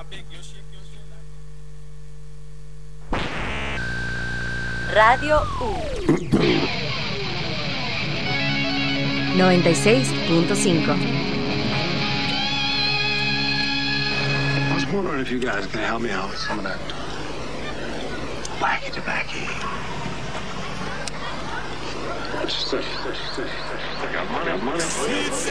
Radio U 96.5. I was wondering if you guys can help me out with some of that wacky tobacco. I got money.